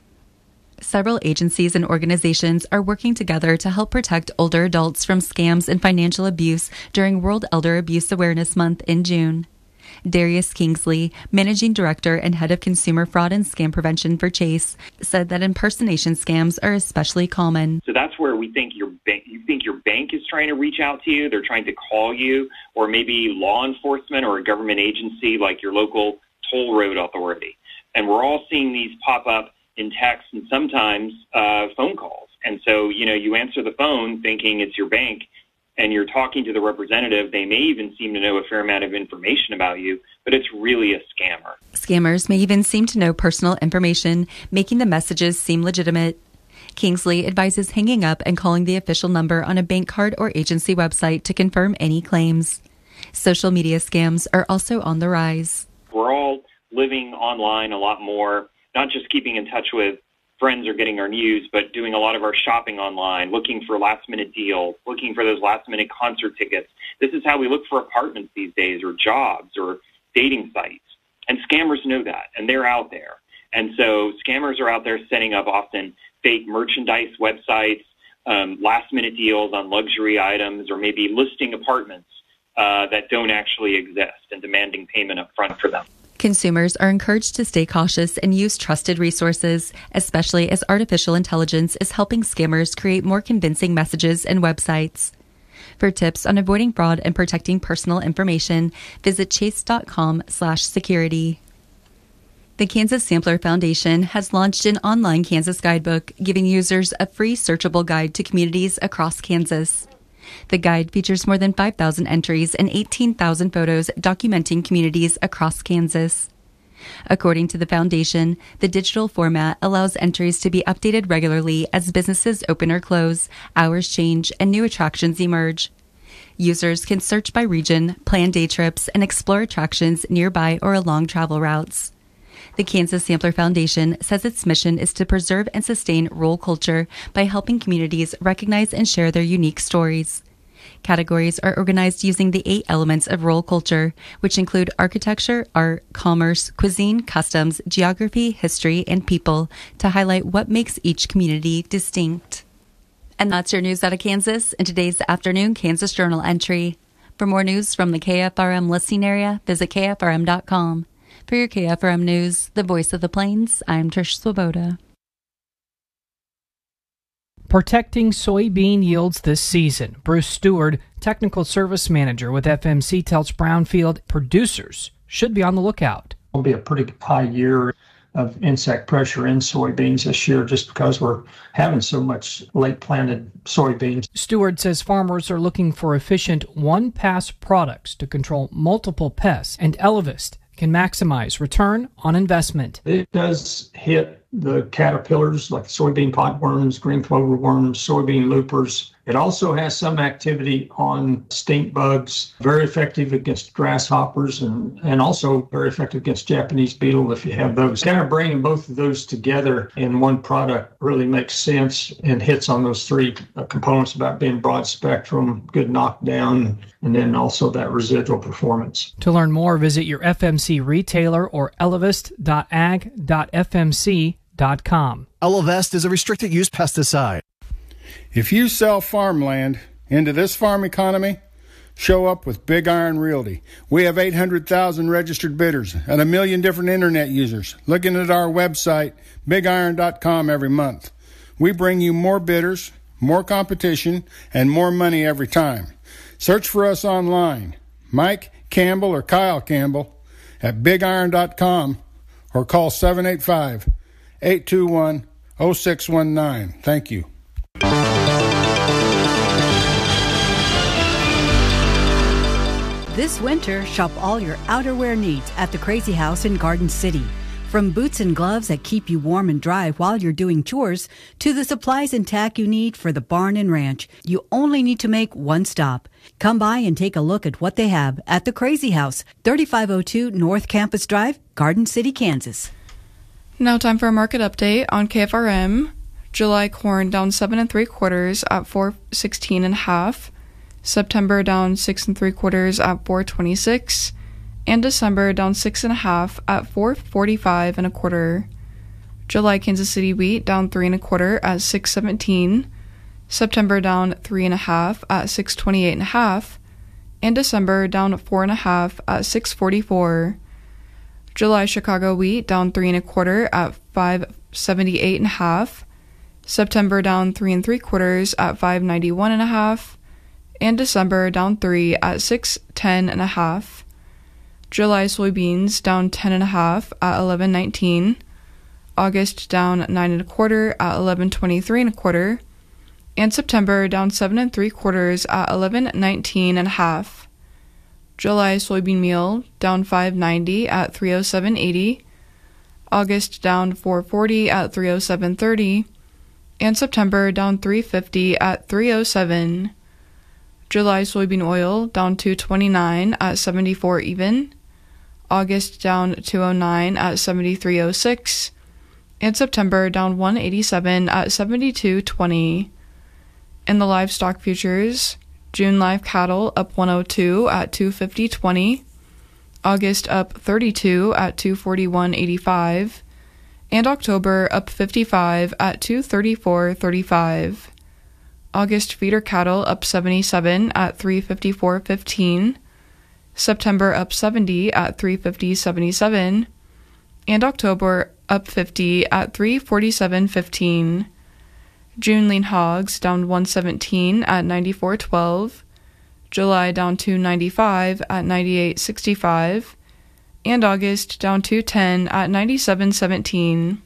Several agencies and organizations are working together to help protect older adults from scams and financial abuse during World Elder Abuse Awareness Month in June. Darius Kingsley, Managing Director and Head of Consumer Fraud and Scam Prevention for Chase, said that impersonation scams are especially common. So that's where we think your bank, you think your bank is trying to reach out to you. They're trying to call you, or maybe law enforcement or a government agency like your local toll road authority. And we're all seeing these pop up in text and sometimes uh, phone calls. And so, you know, you answer the phone thinking it's your bank, and you're talking to the representative. They may even seem to know a fair amount of information about you, but it's really a scammer. Scammers may even seem to know personal information, making the messages seem legitimate. Kingsley advises hanging up and calling the official number on a bank card or agency website to confirm any claims. Social media scams are also on the rise. We're all living online a lot more, not just keeping in touch with friends or getting our news, but doing a lot of our shopping online, looking for last-minute deals, looking for those last-minute concert tickets. This is how we look for apartments these days, or jobs, or dating sites. And scammers know that, and they're out there. And so scammers are out there setting up often fake merchandise websites, um, last-minute deals on luxury items, or maybe listing apartments uh, that don't actually exist and demanding payment up front for them. Consumers are encouraged to stay cautious and use trusted resources, especially as artificial intelligence is helping scammers create more convincing messages and websites. For tips on avoiding fraud and protecting personal information, visit chase.com slash security. The Kansas Sampler Foundation has launched an online Kansas guidebook, giving users a free searchable guide to communities across Kansas. The guide features more than five thousand entries and eighteen thousand photos documenting communities across Kansas. According to the foundation, the digital format allows entries to be updated regularly as businesses open or close, hours change, and new attractions emerge. Users can search by region, plan day trips, and explore attractions nearby or along travel routes. The Kansas Sampler Foundation says its mission is to preserve and sustain rural culture by helping communities recognize and share their unique stories. Categories are organized using the eight elements of rural culture, which include architecture, art, commerce, cuisine, customs, geography, history, and people, to highlight what makes each community distinct. And that's your news out of Kansas in today's afternoon Kansas Journal entry. For more news from the K F R M listening area, visit K F R M dot com. For your K F R M News, the voice of the Plains, I'm Trish Swoboda. Protecting soybean yields this season. Bruce Stewart, Technical Service Manager with F M C, tells Brownfield producers should be on the lookout. It'll be a pretty high year of insect pressure in soybeans this year just because we're having so much late planted soybeans. Stewart says farmers are looking for efficient one-pass products to control multiple pests, and Elevist can maximize return on investment. It does hit the caterpillars like soybean potworms, green clover worms, soybean loopers. It also has some activity on stink bugs, very effective against grasshoppers, and, and also very effective against Japanese beetle if you have those. Kind of bringing both of those together in one product really makes sense and hits on those three components about being broad spectrum, good knockdown, and then also that residual performance. To learn more, visit your F M C retailer or elevist dot ag dot f m c dot com. Elevest is a restricted use pesticide. If you sell farmland into this farm economy, show up with Big Iron Realty. We have eight hundred thousand registered bidders and a million different internet users looking at our website, big iron dot com, every month. We bring you more bidders, more competition, and more money every time. Search for us online, Mike Campbell or Kyle Campbell at big iron dot com, or call seven eight five, eight two one, zero six one nine. Thank you. This winter, shop all your outerwear needs at the Crazy House in Garden City. From boots and gloves that keep you warm and dry while you're doing chores, to the supplies and tack you need for the barn and ranch, you only need to make one stop. Come by and take a look at what they have at the Crazy House, thirty-five oh two North Campus Drive, Garden City, Kansas. Now time for a market update on K F R M. July corn down seven and three quarters at four sixteen and a half. September down six and three quarters at four twenty-six, and December down six and a half at four forty-five and a quarter. July Kansas City wheat down three and a quarter at six seventeen. September down three and a half at six twenty-eight and a half, and December down four and a half at six forty-four. July Chicago wheat down three and a quarter at five seventy-eight and a half. September down three and three quarters at five ninety-one and a half, and December down three at six ten and a half. July soybeans down ten and a half at eleven nineteen. August down nine and a quarter at eleven twenty-three and a quarter, and September down seven and three quarters at eleven nineteen and a half. July soybean meal down five ninety at three oh seven eighty. August down four forty at three oh seven thirty, and September down three fifty at three oh seven. July soybean oil down two twenty-nine at seventy-four even. August down two oh nine at seventy-three oh six, and September down one eighty-seven at seventy-two twenty. In the livestock futures, June live cattle up one oh two at two fifty twenty. August up thirty-two at two forty-one eighty-five, and October up fifty-five at two thirty-four thirty-five. August feeder cattle up seventy-seven at three fifty-four fifteen, September up seventy at three fifty seventy-seven, and October up fifty at three forty-seven fifteen. June lean hogs down one seventeen at ninety-four twelve, July down two ninety-five at ninety-eight sixty-five, and August down two ten at ninety-seven seventeen.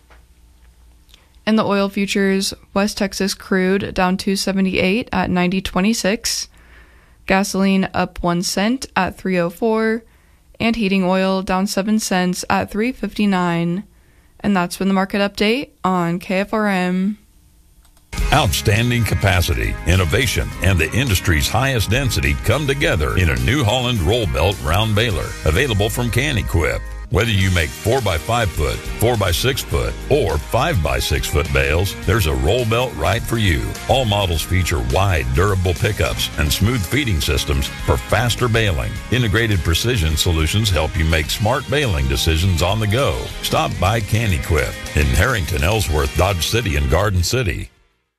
In the oil futures, West Texas crude down two seventy-eight at ninety twenty-six, gasoline up one cent at three oh four, and heating oil down seven cents at three fifty-nine. And that's been the market update on K F R M. Outstanding capacity, innovation, and the industry's highest density come together in a New Holland roll belt round baler, available from Can-Equip. Whether you make four by five foot, four by six foot, or five by six foot bales, there's a roll belt right for you. All models feature wide, durable pickups and smooth feeding systems for faster baling. Integrated precision solutions help you make smart baling decisions on the go. Stop by Can-Equip in Harrington, Ellsworth, Dodge City, and Garden City.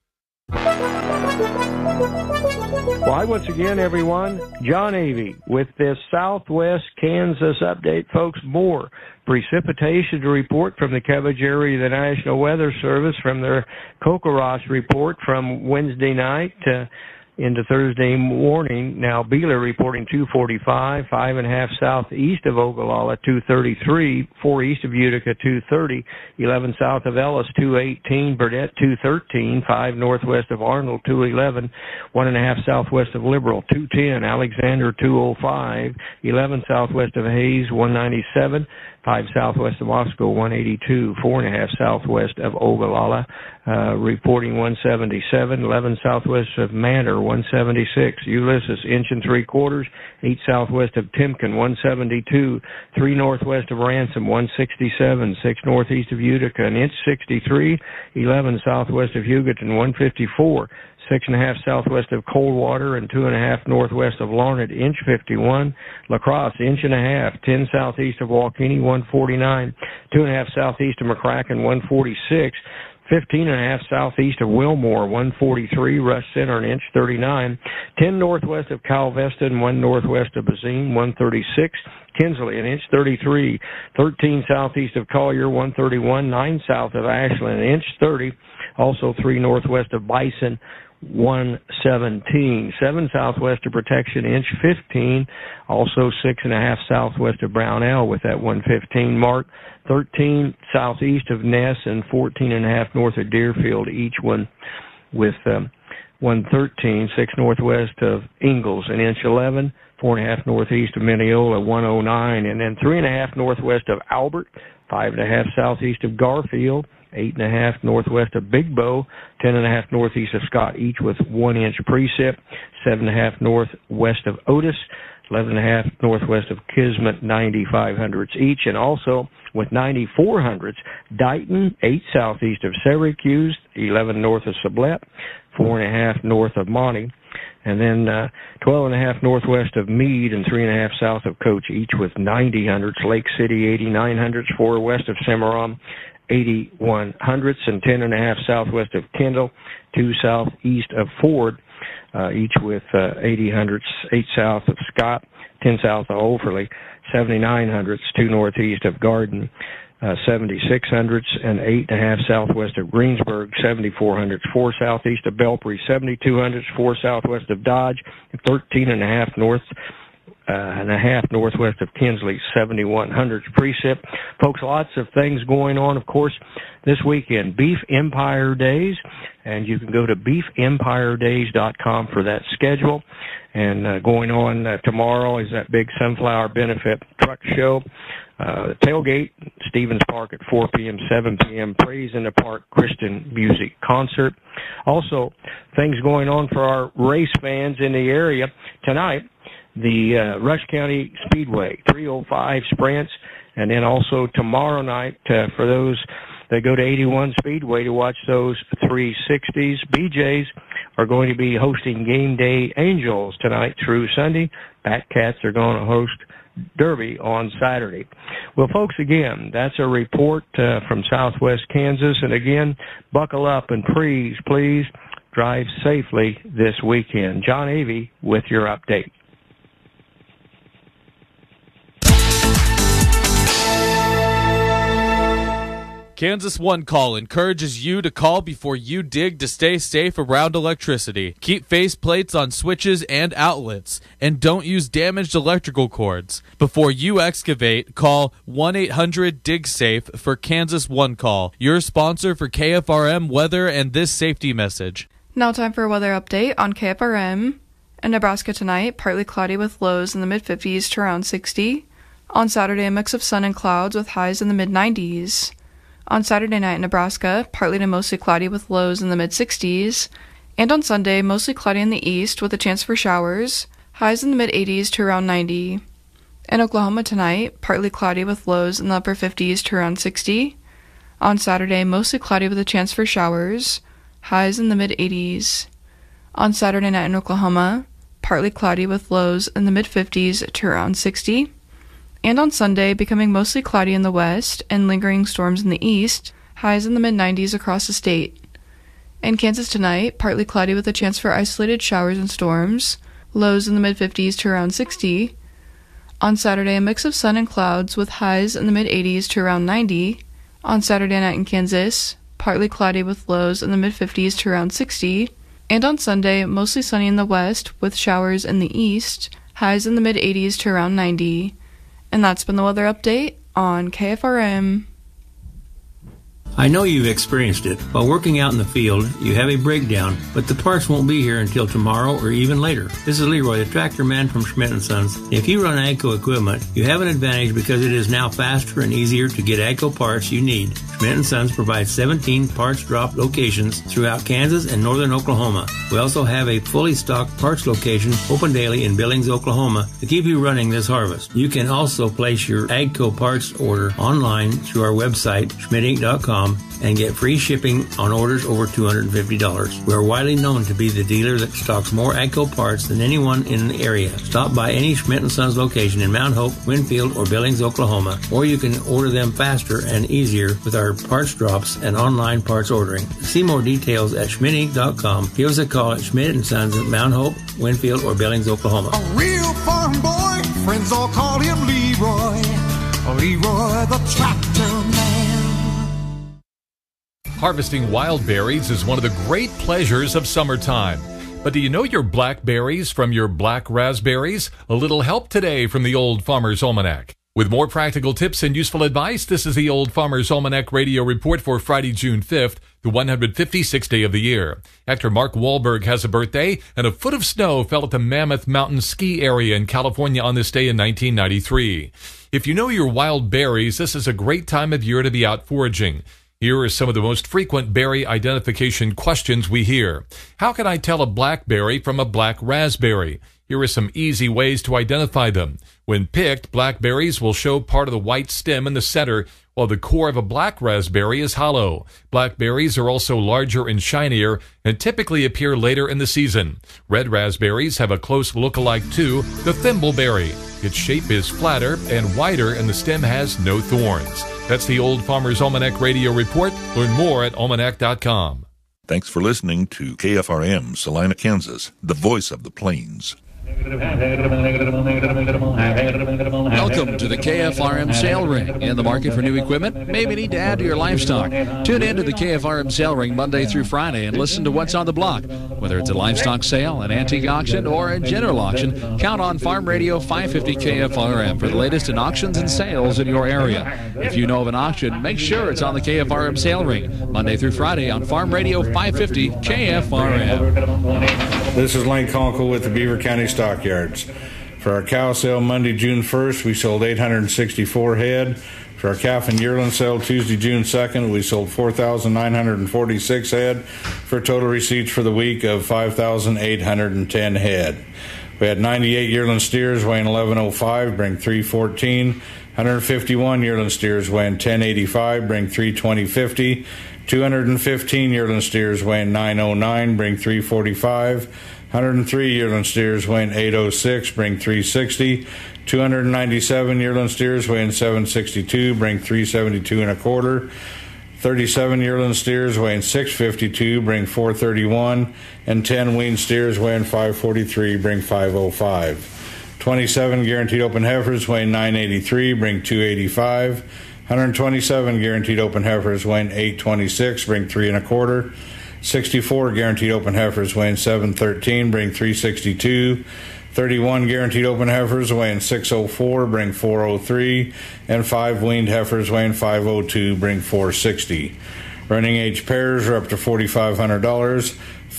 Why, once again, everyone, John Avey with this Southwest Kansas update, folks. More precipitation to report from the coverage area of the National Weather Service from their Kokoros report from Wednesday night uh, into Thursday morning. Now, Beeler reporting two forty-five, five and a half southeast of Ogallala, two thirty-three, four east of Utica, two thirty, eleven south of Ellis, two eighteen, Burdett, two thirteen, five northwest of Arnold, two eleven, one and a half southwest of Liberal, two ten, Alexander, two oh five, eleven southwest of Hayes, one ninety-seven, five southwest of Moscow, one eighty-two, four and a half southwest of Ogallala, uh, reporting one seventy-seven, eleven southwest of Manor, one seventy-six, Ulysses, inch and three quarters, eight southwest of Timken, one seventy-two, three northwest of Ransom, one sixty-seven, six northeast of Utica, an inch sixty-three, eleven southwest of Hugoton, one fifty-four, six and a half southwest of Coldwater, and two and a half northwest of Larned, inch fifty-one. La Crosse, inch and a half, ten southeast of Waukegan, one forty-nine, two and a half southeast of McCracken, one forty-six, fifteen and a half southeast of Wilmore, one forty-three, Rush Center, an inch thirty-nine, ten northwest of Calvesta, and one northwest of Bazine, one thirty-six, Kinsley, an inch thirty-three, thirteen southeast of Collier, one thirty-one, nine south of Ashland, an inch thirty, also three northwest of Bison, one seventeen, seven southwest of Protection, inch fifteen, also six and a half southwest of Brownell with that one fifteen mark, thirteen southeast of Ness, and fourteen and a half north of Deerfield, each one with um, one thirteen, six northwest of Ingalls, an inch eleven, four and a half northeast of Mineola, one oh nine, and then three and a half northwest of Albert, five and a half southeast of Garfield, eight and a half northwest of Big Bow, ten and a half northeast of Scott, each with one inch precip, seven and a half northwest of Otis, eleven and a half northwest of Kismet, ninety-five hundredths each, and also with ninety-four hundredths, Dighton, eight southeast of Syracuse, eleven north of Sublette, four and a half north of Monty, and then uh, twelve and a half northwest of Meade, and three and a half south of Coach, each with ninety hundredths, Lake City, eighty-nine hundredths, four west of Cimarron, eighty-one hundredths, and ten and a half southwest of Kendall, two southeast of Ford, uh, each with uh, eighty hundredths, eight south of Scott, ten south of Overley, seventy-nine hundredths, two northeast of Garden, uh, seventy-six hundredths, and eight and a half southwest of Greensburg, seventy-four hundredths, four southeast of Belpre, seventy-two hundredths, four southwest of Dodge, and thirteen and a half north Uh, and a half northwest of Kinsley, seventy-one hundredths precip. Folks, lots of things going on, of course, this weekend. Beef Empire Days, and you can go to beef empire days dot com for that schedule. And uh, going on uh, tomorrow is that big Sunflower Benefit Truck Show. Uh, the tailgate, Stevens Park at four p.m., seven p.m., Praise in the Park Christian Music Concert. Also, things going on for our race fans in the area tonight. The uh, Rush County Speedway, three oh five sprints, and then also tomorrow night uh, for those that go to eighty-one Speedway to watch those three sixties. B Js are going to be hosting Game Day Angels tonight through Sunday. Batcats are going to host Derby on Saturday. Well, folks, again, that's a report uh, from Southwest Kansas, and again, buckle up and please, please drive safely this weekend. John Avey with your update. Kansas One Call encourages you to call before you dig to stay safe around electricity. Keep faceplates on switches and outlets, and don't use damaged electrical cords. Before you excavate, call one eight hundred dig safe for Kansas One Call, your sponsor for K F R M weather and this safety message. Now time for a weather update on K F R M. In Nebraska tonight, partly cloudy with lows in the mid fifties to around sixty. On Saturday, a mix of sun and clouds with highs in the mid nineties. On Saturday night in Nebraska, partly to mostly cloudy with lows in the mid sixties. And on Sunday, mostly cloudy in the east with a chance for showers, highs in the mid eighties to around ninety. In Oklahoma tonight, partly cloudy with lows in the upper fifties to around sixty. On Saturday, mostly cloudy with a chance for showers, highs in the mid eighties. On Saturday night in Oklahoma, partly cloudy with lows in the mid fifties to around sixty. And on Sunday, becoming mostly cloudy in the west and lingering storms in the east, highs in the mid nineties across the state. In Kansas tonight, partly cloudy with a chance for isolated showers and storms, lows in the mid fifties to around sixty. On Saturday, a mix of sun and clouds with highs in the mid eighties to around ninety. On Saturday night in Kansas, partly cloudy with lows in the mid fifties to around sixty. And on Sunday, mostly sunny in the west with showers in the east, highs in the mid eighties to around ninety. And that's been the weather update on K F R M. I know you've experienced it. While working out in the field, you have a breakdown, but the parts won't be here until tomorrow or even later. This is Leroy, the tractor man from Schmidt and Sons. If you run AGCO equipment, you have an advantage because it is now faster and easier to get AGCO parts you need. Schmidt and Sons provides seventeen parts drop locations throughout Kansas and northern Oklahoma. We also have a fully stocked parts location open daily in Billings, Oklahoma to keep you running this harvest. You can also place your AGCO parts order online through our website, schmidt inc dot com, and get free shipping on orders over two hundred fifty dollars. We are widely known to be the dealer that stocks more AGCO parts than anyone in the area. Stop by any Schmidt and Sons location in Mount Hope, Winfield, or Billings, Oklahoma, or you can order them faster and easier with our parts drops and online parts ordering. See more details at schmidt inc dot com. Give us a call at Schmidt and Sons at Mount Hope, Winfield, or Billings, Oklahoma. A real farm boy, friends all call him Leroy. Leroy the tractor man. Harvesting wild berries is one of the great pleasures of summertime. But do you know your blackberries from your black raspberries? A little help today from the Old Farmer's Almanac. With more practical tips and useful advice, this is the Old Farmer's Almanac radio report for Friday, June fifth, the one hundred fifty-sixth day of the year. Actor Mark Wahlberg has a birthday, and a foot of snow fell at the Mammoth Mountain ski area in California on this day in nineteen ninety-three. If you know your wild berries, this is a great time of year to be out foraging. Here are some of the most frequent berry identification questions we hear. How can I tell a blackberry from a black raspberry? Here are some easy ways to identify them. When picked, blackberries will show part of the white stem in the center, while the core of a black raspberry is hollow. Blackberries are also larger and shinier and typically appear later in the season. Red raspberries have a close look-alike to the thimbleberry. Its shape is flatter and wider, and the stem has no thorns. That's the Old Farmer's Almanac Radio Report. Learn more at almanac dot com. Thanks for listening to K F R M, Salina, Kansas, the voice of the plains. Welcome to the K F R M Sale Ring. In the market for new equipment? Maybe need to add to your livestock. Tune in to the K F R M Sale Ring Monday through Friday and listen to what's on the block. Whether it's a livestock sale, an antique auction, or a general auction, count on Farm Radio five fifty K F R M for the latest in auctions and sales in your area. If you know of an auction, make sure it's on the K F R M Sale Ring Monday through Friday on Farm Radio five fifty K F R M. This is Lane Conkle with the Beaver County Stockyards. For our cow sale Monday, June first, we sold eight hundred sixty-four head. For our calf and yearling sale Tuesday, June second, we sold four thousand nine hundred forty-six head for total receipts for the week of five thousand eight hundred ten head. We had ninety-eight yearling steers weighing eleven oh five, bring three fourteen. one hundred fifty-one yearling steers weighing ten eighty-five, bring three twenty fifty. two hundred fifteen yearling steers weighing nine oh nine, bring three forty-five. one hundred three yearling steers weighing eight oh six, bring three sixty. two hundred ninety-seven yearling steers weighing seven sixty-two, bring three seventy-two and a quarter. thirty-seven yearling steers weighing six fifty-two, bring four thirty-one, and ten wean steers weighing five forty-three, bring five oh five. twenty-seven guaranteed open heifers weighing nine eighty-three, bring two eighty-five. one hundred twenty-seven guaranteed open heifers weighing eight twenty-six, bring three and a quarter. sixty-four guaranteed open heifers weighing seven thirteen, bring three sixty-two. thirty-one guaranteed open heifers weighing six oh four, bring four oh three, and five weaned heifers weighing five oh two, bring four sixty. Running age pairs are up to four thousand five hundred dollars.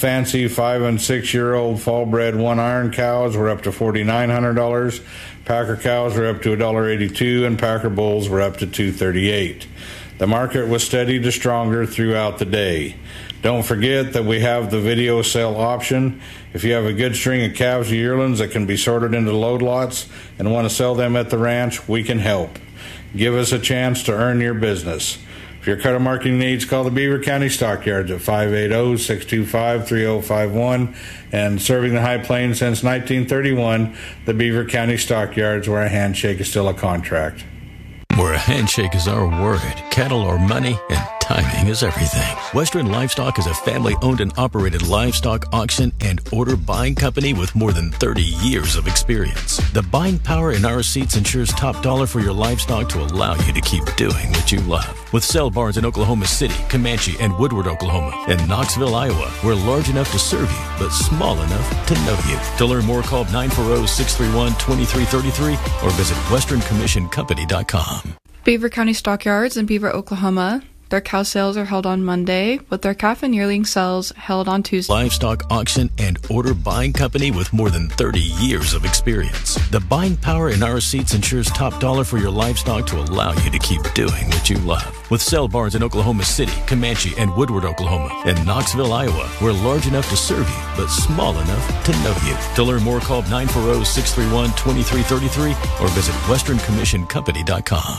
Fancy five and six year old fall bred one iron cows were up to four thousand nine hundred dollars. Packer cows were up to one dollar eighty-two, and Packer bulls were up to two dollars and thirty-eight cents. The market was steady to stronger throughout the day. Don't forget that we have the video sale option. If you have a good string of calves or yearlings that can be sorted into load lots and want to sell them at the ranch, we can help. Give us a chance to earn your business. For your cattle marketing needs, call the Beaver County Stockyards at five eight zero, six two five, three zero five one. And serving the High Plains since nineteen thirty-one, the Beaver County Stockyards, where a handshake is still a contract. Where a handshake is our word, cattle are money, and timing is everything. Western Livestock is a family-owned and operated livestock auction and order buying company with more than thirty years of experience. The buying power in our seats ensures top dollar for your livestock to allow you to keep doing what you love. With sell barns in Oklahoma City, Comanche, and Woodward, Oklahoma, and Knoxville, Iowa, we're large enough to serve you, but small enough to know you. To learn more, call nine four zero, six three one, two three three three or visit western commission company dot com. Beaver County Stockyards in Beaver, Oklahoma. Their cow sales are held on Monday, with their calf and yearling sales held on Tuesday. Livestock auction and order buying company with more than thirty years of experience. The buying power in our seats ensures top dollar for your livestock to allow you to keep doing what you love. With sell barns in Oklahoma City, Comanche, and Woodward, Oklahoma, and Knoxville, Iowa, we're large enough to serve you, but small enough to know you. To learn more, call nine four zero, six three one, two three three three or visit western commission company dot com.